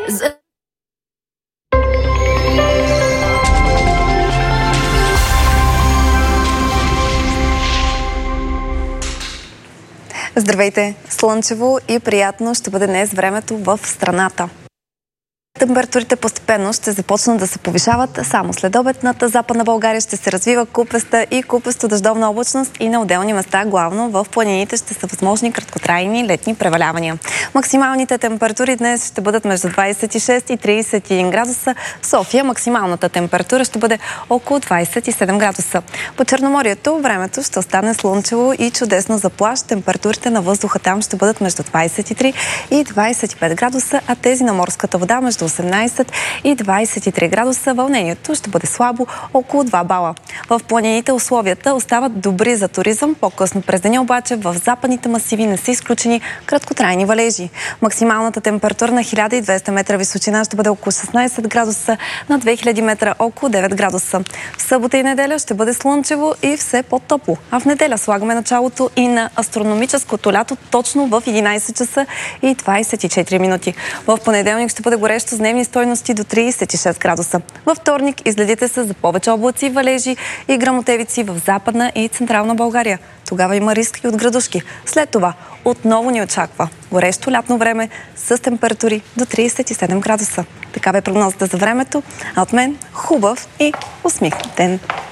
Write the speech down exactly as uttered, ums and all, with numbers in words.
Здравейте! Слънчево и приятно ще бъде днес времето в страната. Температурите постепенно ще започнат да се повишават. Само след обед над Западна България ще се развива купеста и купесто дъждовна облачност и на отделни места, главно в планините, ще са възможни краткотрайни летни превалявания. Максималните температури днес ще бъдат между двадесет и шест и тридесет и един градуса. В София максималната температура ще бъде около двадесет и седем градуса. По Черноморието времето ще остане слънчево и чудесно за плаж. Температурите на въздуха там ще бъдат между двадесет и три и двадесет и пет градуса, а тези на морската вода между осемнадесет и двадесет и три градуса. Вълнението ще бъде слабо, около два бала. В планините условията остават добри за туризъм. По-късно през деня обаче в западните масиви не са изключени краткотрайни валежи. Максималната температура на хиляда и двеста метра височина ще бъде около шестнадесет градуса, на две хиляди метра около девет градуса. В събота и неделя ще бъде слънчево и все по-топло. А в неделя слагаме началото и на астрономическото лято точно в единадесет часа и двадесет и четири минути. В понеделник ще бъде горещо с дневни стойности до тридесет и шест градуса. Във вторник изгледите се за повече облаци, валежи и гръмотевици в Западна и Централна България. Тогава има риск и от градушки. След това отново ни очаква горещо лятно време с температури до тридесет и седем градуса. Такава е прогнозата за времето. А от мен хубав и усмихнат ден!